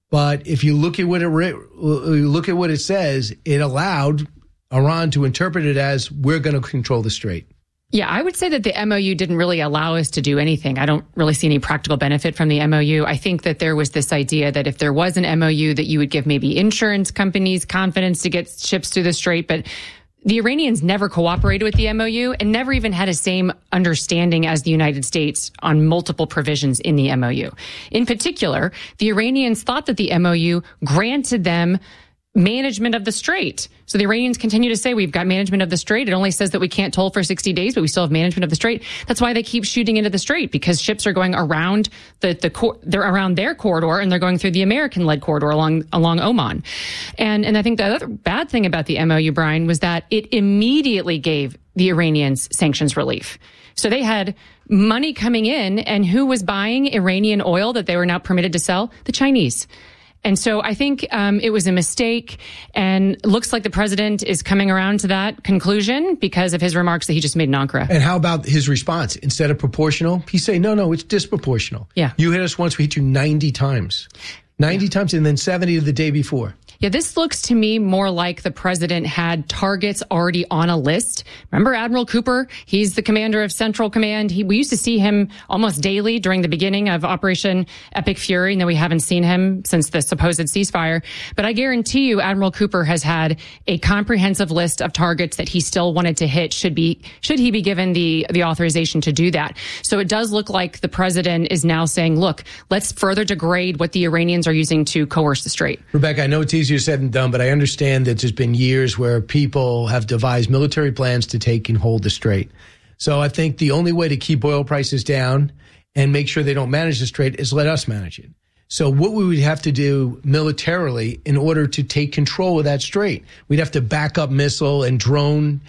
But if you look at what it says, it allowed Iran to interpret it as we're going to control the strait. Yeah, I would say that the MOU didn't really allow us to do anything. I don't really see any practical benefit from the MOU. I think that there was this idea that if there was an MOU that you would give maybe insurance companies confidence to get ships through the strait, but the Iranians never cooperated with the MOU and never even had a same understanding as the United States on multiple provisions in the MOU. In particular, the Iranians thought that the MOU granted them management of the strait. So the Iranians continue to say, we've got management of the strait. It only says that we can't toll for 60 days, but we still have management of the strait. That's why they keep shooting into the strait, because ships are going around they're around their corridor, and they're going through the American-led corridor along Oman. And I think the other bad thing about the MOU, Brian, was that it immediately gave the Iranians sanctions relief. So they had money coming in, and who was buying Iranian oil that they were now permitted to sell? The Chinese. And so I think it was a mistake, and looks like the president is coming around to that conclusion because of his remarks that he just made in Ankara. And how about his response? Instead of proportional, he's saying, no, it's disproportional. Yeah. You hit us once, we hit you 90 times. 90 times, and then 70 the day before. Yeah, this looks to me more like the president had targets already on a list. Remember Admiral Cooper? He's the commander of Central Command. We used to see him almost daily during the beginning of Operation Epic Fury, and then we haven't seen him since the supposed ceasefire. But I guarantee you Admiral Cooper has had a comprehensive list of targets that he still wanted to hit should he be given the authorization to do that. So it does look like the president is now saying, look, let's further degrade what the Iranians are using to coerce the strait. Rebecca, I know it's easier said than done, but I understand that there's been years where people have devised military plans to take and hold the strait. So I think the only way to keep oil prices down and make sure they don't manage the strait is let us manage it. So what we would have to do militarily in order to take control of that strait, we'd have to back up missile and drone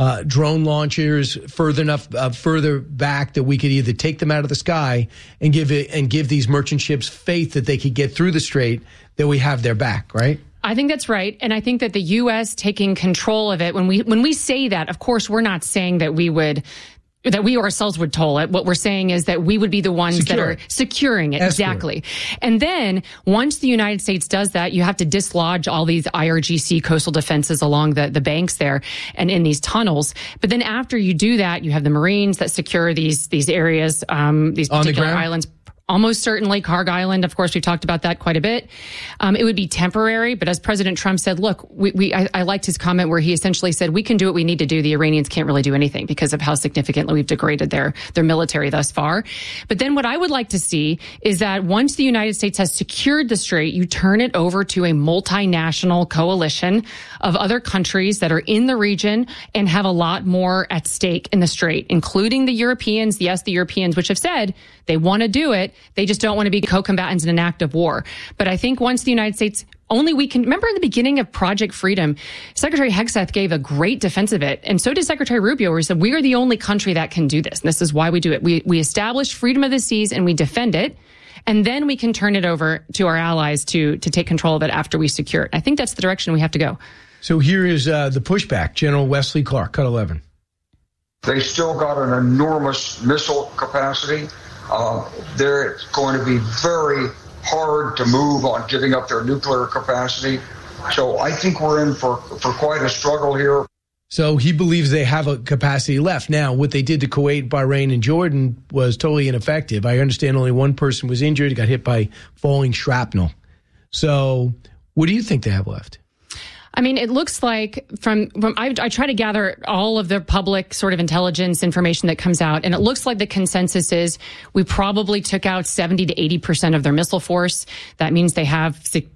launchers further back that we could either take them out of the sky and give these merchant ships faith that they could get through the strait, that we have their back, right? I think that's right. And I think that the U.S. taking control of it, when we say that, of course, we're not saying that we ourselves would toll it. What we're saying is that we would be the ones that are securing it. Exactly. And then once the United States does that, you have to dislodge all these IRGC coastal defenses along the banks there and in these tunnels. But then after you do that, you have the Marines that secure these areas, these particular islands. Almost certainly Karg Island. Of course, we've talked about that quite a bit. It would be temporary, but as President Trump said, look, I liked his comment where he essentially said, we can do what we need to do. The Iranians can't really do anything because of how significantly we've degraded their military thus far. But then what I would like to see is that once the United States has secured the strait, you turn it over to a multinational coalition of other countries that are in the region and have a lot more at stake in the strait, including the Europeans. Yes, the Europeans, which have said they want to do it. They just don't want to be co-combatants in an act of war. But I think once the United States, only we can, remember in the beginning of Project Freedom, Secretary Hegseth gave a great defense of it. And so did Secretary Rubio, where he said, we are the only country that can do this. And this is why we do it. We establish freedom of the seas and we defend it. And then we can turn it over to our allies to take control of it after we secure it. I think that's the direction we have to go. So here is the pushback. General Wesley Clark, Cut 11. They still got an enormous missile capacity. They're going to be very hard to move on giving up their nuclear capacity. So I think we're in for quite a struggle here. So he believes they have a capacity left. Now, what they did to Kuwait, Bahrain, and Jordan was totally ineffective. I understand only one person was injured, got hit by falling shrapnel. So what do you think they have left? I mean, it looks like I try to gather all of the public sort of intelligence information that comes out, and it looks like the consensus is we probably took out 70 to 80% of their missile force. That means they have,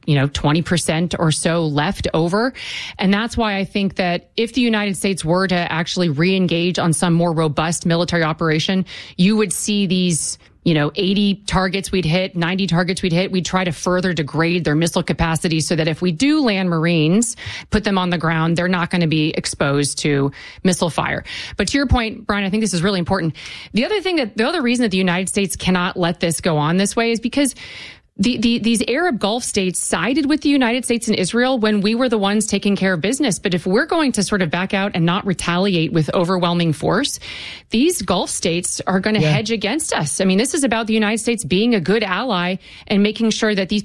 20% or so left over. And that's why I think that if the United States were to actually re-engage on some more robust military operation, you would see these 80 targets we'd hit, 90 targets we'd hit. We'd try to further degrade their missile capacity so that if we do land Marines, put them on the ground, they're not going to be exposed to missile fire. But to your point, Brian, I think this is really important. The other reason that the United States cannot let this go on this way is because these Arab Gulf states sided with the United States and Israel when we were the ones taking care of business. But if we're going to sort of back out and not retaliate with overwhelming force, these Gulf states are going to hedge against us. I mean, this is about the United States being a good ally and making sure that these